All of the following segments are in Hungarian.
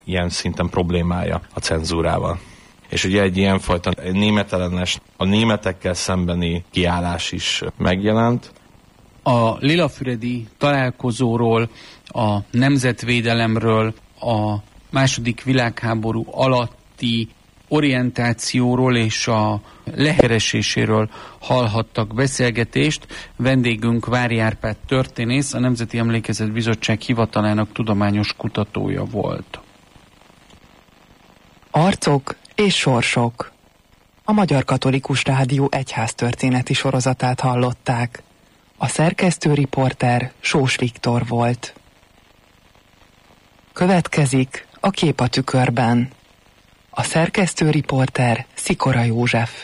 ilyen szinten problémája a cenzúrával. És ugye egy ilyenfajta németellenes, a németekkel szembeni kiállás is megjelent. A lilafüredi találkozóról, a nemzetvédelemről, a II. Világháború alatti orientációról és a lekereséséről hallhattak beszélgetést. Vendégünk Vári Árpád történész, a Nemzeti Emlékezet Bizottság hivatalának tudományos kutatója volt. Arcok és sorsok. A Magyar Katolikus Rádió egyháztörténeti sorozatát hallották. A szerkesztő riporter Sós Viktor volt. Következik a Kép a tükörben. A szerkesztő riporter Szikora József.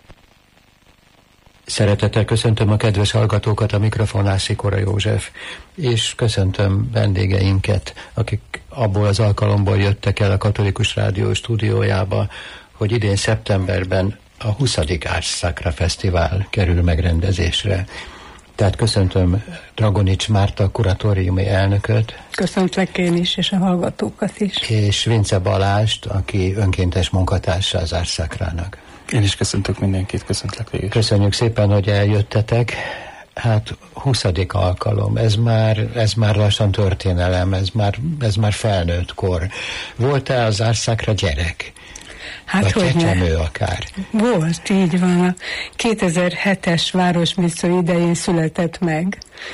Szeretettel köszöntöm a kedves hallgatókat, a mikrofonnál Szikora József, és köszöntöm vendégeinket, akik abból az alkalomból jöttek el a Katolikus Rádió stúdiójába, hogy idén szeptemberben a 20. Ars Sacra Fesztivál kerül megrendezésre. Tehát köszöntöm Dragonics Márta kuratóriumi elnököt. Köszöntlek én is, és a hallgatókat is. És Vince Balást, aki önkéntes munkatársa az Ars Sacrának. Én is köszöntök mindenkit, köszöntlek végül. Köszönjük szépen, hogy eljöttetek. Hát 20. alkalom, ez már lassan történelem, ez már felnőtt kor. Volt-e az Ars Sacra gyerek? Hát vagy csecsemő akár? Volt, így van. A 2007-es városmisszió idején született meg,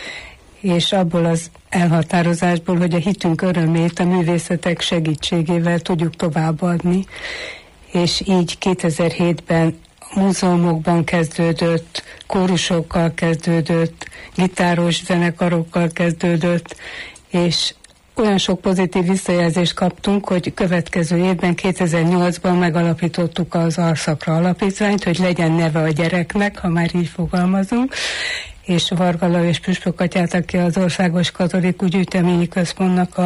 és abból az elhatározásból, hogy a hitünk örömét a művészetek segítségével tudjuk továbbadni, és így 2007-ben múzeumokban kezdődött, kórusokkal kezdődött, gitáros zenekarokkal kezdődött, és olyan sok pozitív visszajelzést kaptunk, hogy következő évben, 2008-ban megalapítottuk az Ars Sacra alapítványt, hogy legyen neve a gyereknek, ha már így fogalmazunk, és Varga Lajos püspök atyát, aki az Országos Katolikus Gyűjteményi Központnak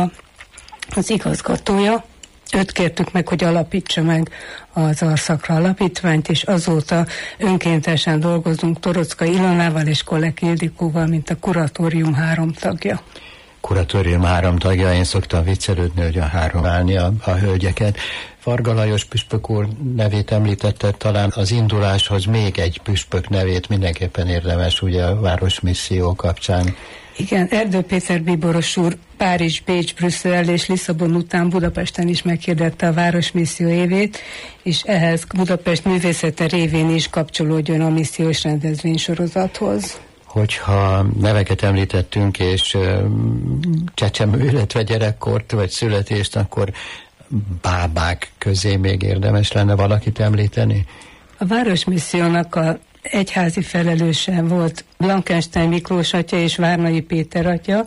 az igazgatója, őt kértük meg, hogy alapítsa meg az Ars Sacra alapítványt, és azóta önkéntesen dolgozunk Torocka Ilonával és Kolek Ildikóval, mint a kuratórium 3 tagja. Kuratórium 3 tagja, én szoktam viccelődni, hogy a 3 állni a hölgyeket. Varga Lajos püspök úr nevét említette, talán az induláshoz még egy püspök nevét mindenképpen érdemes, ugye a Városmisszió kapcsán. Igen, Erdő Péter bíboros úr Párizs, Bécs, Brüsszel és Lisszabon után Budapesten is meghirdette a Városmisszió évét, és ehhez Budapest művészete révén is kapcsolódjon a missziós rendezvénysorozathoz. Hogyha neveket említettünk, és csecsemő, illetve gyerekkort, vagy születést, akkor bábák közé még érdemes lenne valakit említeni? A Városmissziónak a egyházi felelőse volt Blankenstein Miklós atya és Várnai Péter atya,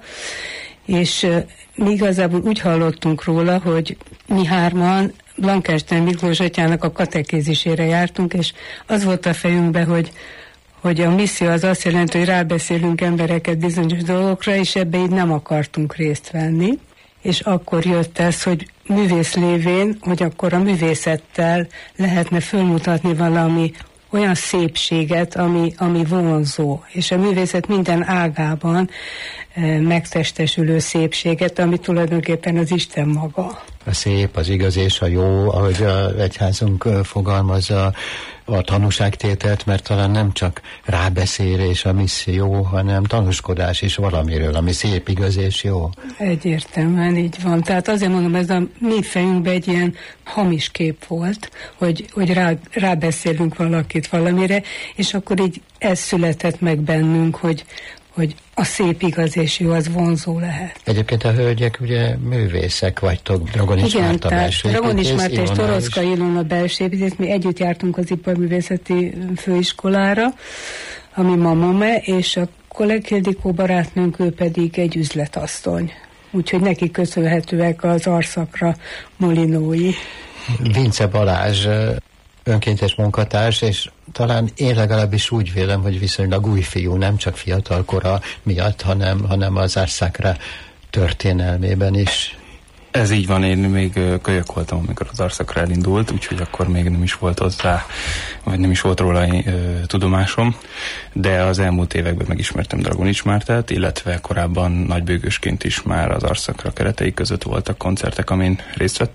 és mi igazából úgy hallottunk róla, hogy mi 3-an Blankenstein Miklós atyának a katekézisére jártunk, és az volt a fejünkbe, hogy a misszió az azt jelenti, hogy rábeszélünk embereket bizonyos dolgokra, és ebbe így nem akartunk részt venni. És akkor jött ez, hogy művész lévén, hogy akkor a művészettel lehetne fölmutatni valami olyan szépséget, ami vonzó, és a művészet minden ágában megtestesülő szépséget, ami tulajdonképpen az Isten maga. A szép, az igaz és a jó, ahogy az egyházunk fogalmazza a tanúságtételt, mert talán nem csak rábeszélés a misszió, hanem tanúskodás is valamiről, ami szép, igaz és jó. Egyértelműen így van. Tehát azért mondom, ez a mi fejünkben egy ilyen hamis kép volt, hogy rábeszélünk valakit valamire, és akkor így ez született meg bennünk, hogy a szép, igaz és jó, az vonzó lehet. Egyébként a hölgyek ugye művészek vagytok, Dragonics Márta belső építész. Dragonics Márta és Torocka Ilona belső építész, mi együtt jártunk az Iparművészeti Főiskolára, ami Mamame, és a Kolek Ildikó barátnőnk, ő pedig egy üzletasszony. Úgyhogy neki köszönhetőek az Ars Sacra molinói. Vince Balázs önkéntes munkatárs, és talán én legalábbis úgy vélem, hogy viszonylag új fiú, nem csak fiatalkora miatt, hanem az Ars Sacra történelmében is. Ez így van, én még kölyök voltam, amikor az Ars Sacra elindult, úgyhogy akkor még nem is volt hozzá, vagy nem is volt róla tudomásom, de az elmúlt években megismertem Dragonics Mártát, illetve korábban nagybőgősként is már az Ars Sacra keretei között voltak koncertek, amin részt